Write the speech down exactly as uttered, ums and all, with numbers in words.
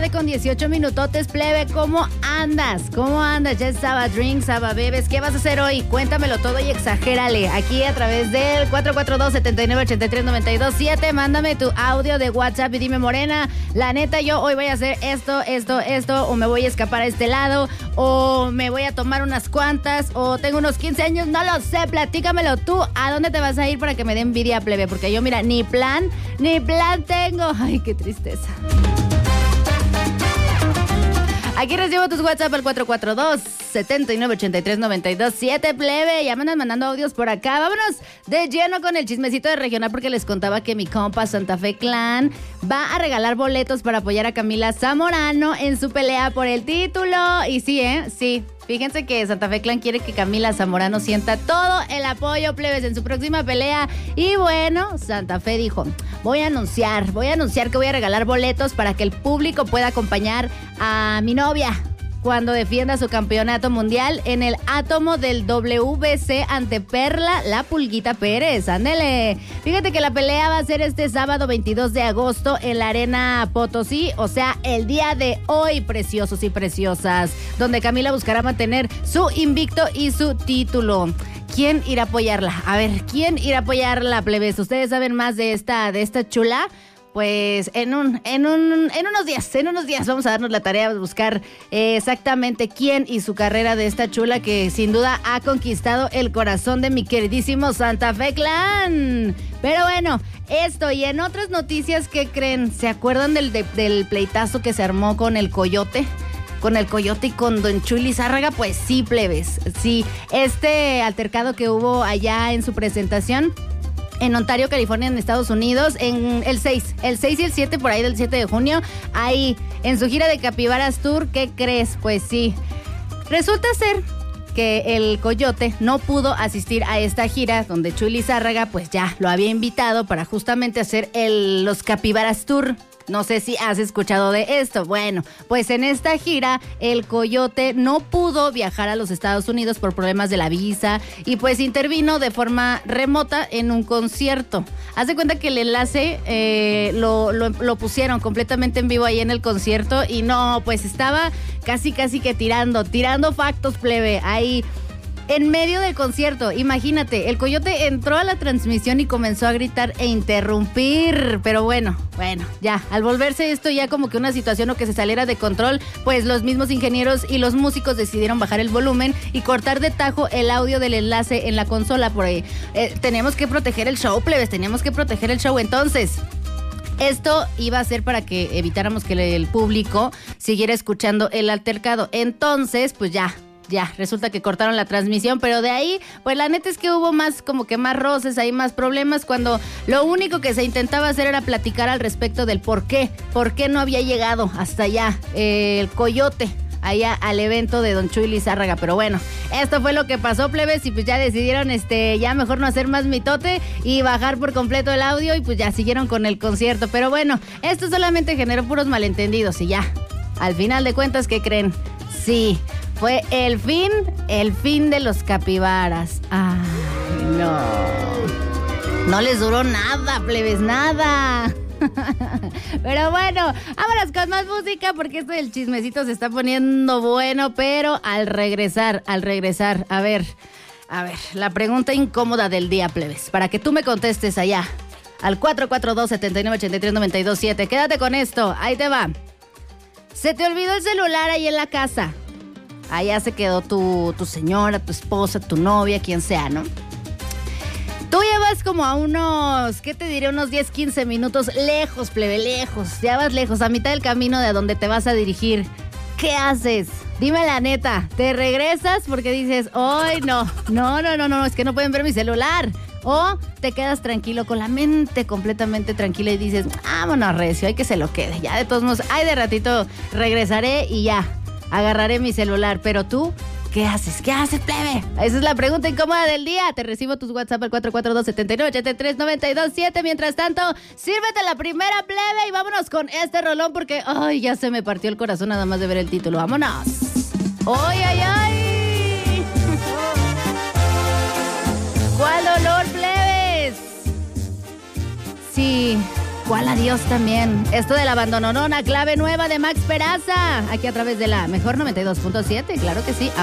tarde con dieciocho minutotes, plebe. ¿Cómo andas? ¿Cómo andas? Ya es Saba Drinks, Saba Bebes. ¿Qué vas a hacer hoy? Cuéntamelo todo y exagérale. Aquí a través del cuatro cuatro dos, siete nueve ocho tres, nueve dos siete. Mándame tu audio de WhatsApp y dime, Morena, la neta, yo hoy voy a hacer esto, esto, esto, o me voy a escapar a este lado, o me voy a tomar unas cuantas, o tengo unos quince años, no lo sé. Platícamelo tú. ¿A dónde te vas a ir para que me dé envidia, plebe? Porque yo, mira, ni plan, ni plan tengo. Ay, qué tristeza. Aquí recibo tus WhatsApp al cuatro cuatro dos, siete nueve ocho tres, nueve dos siete, plebe. Ya me andan mandando audios por acá. Vámonos de lleno con el chismecito de regional, porque les contaba que mi compa Santa Fe Clan va a regalar boletos para apoyar a Camila Zamorano en su pelea por el título. Y sí, ¿eh? Sí. Fíjense que Santa Fe Clan quiere que Camila Zamorano sienta todo el apoyo, plebes, en su próxima pelea. Y bueno, Santa Fe dijo, voy a anunciar, voy a anunciar que voy a regalar boletos para que el público pueda acompañar a mi novia cuando defienda su campeonato mundial en el átomo del W B C ante Perla La Pulguita Pérez. Ándele. Fíjate que la pelea va a ser este sábado veintidós de agosto en la Arena Potosí, o sea, el día de hoy, preciosos y preciosas, donde Camila buscará mantener su invicto y su título. ¿Quién irá a apoyarla? A ver, ¿quién irá a apoyarla, plebes? ¿Ustedes saben más de esta, de esta chula? Pues en un, en un, en unos días, en unos días vamos a darnos la tarea de buscar eh, exactamente quién y su carrera de esta chula que sin duda ha conquistado el corazón de mi queridísimo Santa Fe Clan. Pero bueno, esto y en otras noticias, ¿qué creen? ¿Se acuerdan del, de, del pleitazo que se armó con el Coyote? Con el Coyote y con Don Chuy Lizárraga. Pues sí, plebes, sí. Este altercado que hubo allá en su presentación en Ontario, California, en Estados Unidos, en el seis, el seis y el siete, por ahí del siete de junio, ahí, en su gira de Capibaras Tour. ¿Qué crees? Pues sí, resulta ser que el Coyote no pudo asistir a esta gira, donde Chuy Lizárraga, pues ya lo había invitado para justamente hacer el, los Capibaras Tour. No sé si has escuchado de esto. Bueno, pues en esta gira el Coyote no pudo viajar a los Estados Unidos por problemas de la visa y pues intervino de forma remota en un concierto. Haz de cuenta que el enlace eh, lo, lo, lo pusieron completamente en vivo ahí en el concierto y no, pues estaba casi casi que tirando, tirando factos, plebe, ahí en medio del concierto. Imagínate, el Coyote entró a la transmisión y comenzó a gritar e interrumpir. Pero bueno, bueno, ya, al volverse esto ya como que una situación o que se saliera de control, pues los mismos ingenieros y los músicos decidieron bajar el volumen y cortar de tajo el audio del enlace en la consola por ahí. Eh, tenemos que proteger el show, plebes, tenemos que proteger el show. Entonces, esto iba a ser para que evitáramos que el público siguiera escuchando el altercado. Entonces, pues ya, Ya, resulta que cortaron la transmisión, pero de ahí, pues la neta es que hubo más, como que más roces, hay más problemas, cuando lo único que se intentaba hacer era platicar al respecto del por qué, por qué no había llegado hasta allá eh, el Coyote, allá al evento de Don Chuy Lizárraga. Pero bueno, esto fue lo que pasó, plebes, y pues ya decidieron este ya mejor no hacer más mitote y bajar por completo el audio, y pues ya siguieron con el concierto. Pero bueno, esto solamente generó puros malentendidos y ya, al final de cuentas, ¿qué creen? Sí, fue el fin, el fin de los capibaras. Ay, no. No les duró nada, plebes, nada. Pero bueno, vámonos con más música porque esto del chismecito se está poniendo bueno. Pero al regresar, al regresar, a ver, a ver, la pregunta incómoda del día, plebes, para que tú me contestes allá al cuatro cuatro dos, siete nueve ocho tres, nueve dos siete. Quédate con esto, ahí te va. Se te olvidó el celular ahí en la casa. Allá se quedó tu, tu señora, tu esposa, tu novia, quien sea, ¿no? Tú llevas como a unos, ¿qué te diré? Unos diez, quince minutos lejos, plebe, lejos. Ya vas lejos, a mitad del camino de a donde te vas a dirigir. ¿Qué haces? Dime la neta. ¿Te regresas porque dices, ¡ay, no! No, no, no, no, es que no pueden ver mi celular! O te quedas tranquilo, con la mente completamente tranquila y dices, vámonos, recio, hay que se lo quede. Ya de todos modos, ay, de ratito regresaré y ya, agarraré mi celular. Pero tú, ¿qué haces? ¿Qué haces, plebe? Esa es la pregunta incómoda del día. Te recibo tus WhatsApp al cuatro cuatro dos, siete nueve ocho tres, nueve dos siete. Mientras tanto, sírvete la primera, plebe, y vámonos con este rolón porque, ay, ya se me partió el corazón nada más de ver el título. ¡Vámonos! ¡Ay, ay, ay! ¿Cuál dolor, plebes? Sí, ¿Cuál adiós también? Esto del abandononona, clave nueva de Max Peraza. Aquí a través de la Mejor noventa y dos punto siete, claro que sí.